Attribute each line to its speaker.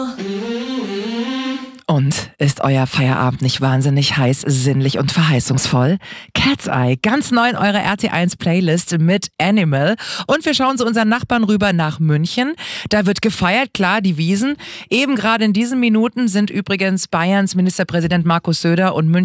Speaker 1: Und ist euer Feierabend nicht wahnsinnig heiß, sinnlich und verheißungsvoll? Cat's Eye, ganz neu in eurer RT1 Playlist mit Animal. Und wir schauen zu unseren Nachbarn rüber nach München. Da wird gefeiert, klar, die Wiesn. Eben gerade in diesen Minuten sind übrigens Bayerns Ministerpräsident Markus Söder und München